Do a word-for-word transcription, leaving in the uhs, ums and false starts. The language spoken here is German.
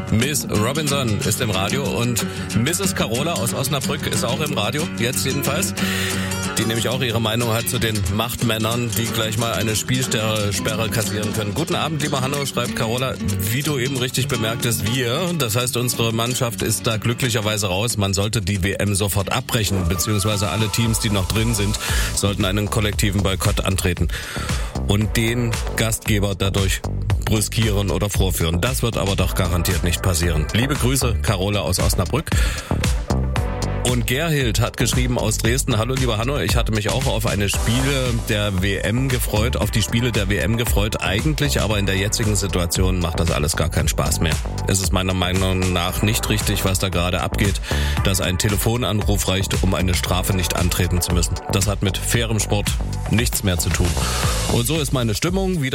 Miss Robinson ist im Radio und Misses Carola aus Osnabrück ist auch im Radio, jetzt jedenfalls. Die nämlich auch ihre Meinung hat zu den Machtmännern, die gleich mal eine Spielsperre Sperre kassieren können. Guten Abend, lieber Hanno, schreibt Carola. Wie du eben richtig bemerktest, wir, das heißt unsere Mannschaft ist da glücklicherweise raus. Man sollte die W M sofort abbrechen, beziehungsweise alle Teams, die noch drin sind, sollten einen kollektiven Boykott antreten und den Gastgeber dadurch brüskieren oder vorführen. Das wird aber doch garantiert nicht passieren. Liebe Grüße, Carola aus Osnabrück. Und Gerhild hat geschrieben aus Dresden: Hallo lieber Hanno, ich hatte mich auch auf eine Spiele der W M gefreut, auf die Spiele der W M gefreut eigentlich, aber in der jetzigen Situation macht das alles gar keinen Spaß mehr. Es ist meiner Meinung nach nicht richtig, was da gerade abgeht, dass ein Telefonanruf reicht, um eine Strafe nicht antreten zu müssen. Das hat mit fairem Sport nichts mehr zu tun. Und so ist meine Stimmung wieder